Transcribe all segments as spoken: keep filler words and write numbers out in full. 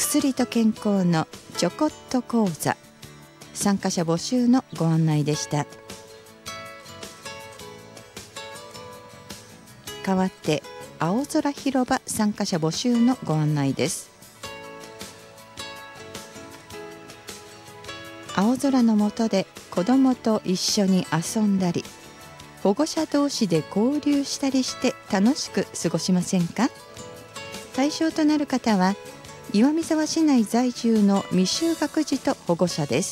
薬と健康のちょこっと講座、参加者募集のご案内でした。代わって青空広場参加者募集のご案内です。青空の下で子どもと一緒に遊んだり、保護者同士で交流したりして楽しく過ごしませんか？対象となる方は岩見沢市内在住の未就学児と保護者です。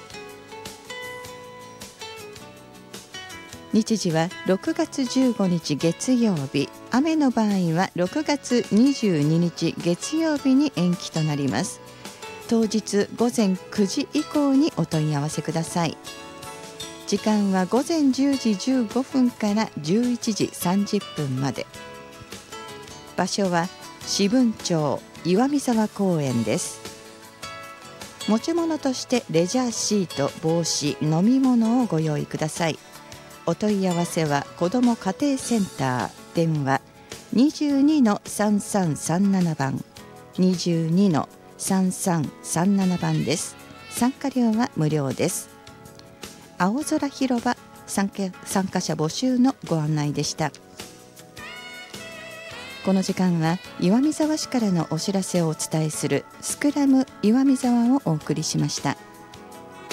日時はろくがつじゅうごにち月曜日、雨の場合はろくがつにじゅうににち月曜日に延期となります。当日ごぜんくじ以降にお問い合わせください。時間はごぜんじゅうじじゅうごふんからじゅういちじさんじゅっぷんまで。場所は四分町岩見沢公園です。持ち物としてレジャーシート、帽子、飲み物をご用意ください。お問い合わせは子ども家庭センター、電話 にじゅうにのさんさんさんなな 番 にじゅうにのさんさんさんなな 番です。参加料は無料です。青空広場参加、参加者募集のご案内でした。この時間は岩見沢市からのお知らせをお伝えするスクラム岩見沢をお送りしました。